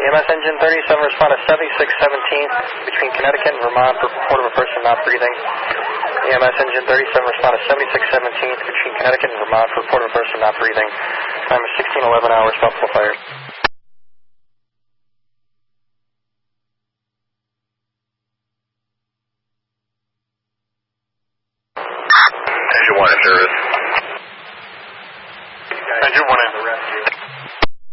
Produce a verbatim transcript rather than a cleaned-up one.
E M S engine thirty-seven, respond to seventy-six seventeen between Connecticut and Vermont for report of a person not breathing. E M S engine thirty-seven, respond to seventy-six seventeen between Connecticut and Vermont for report of a person not breathing. Time is sixteen eleven hours, Buffalo Fire. Engine one in service. Engine one in.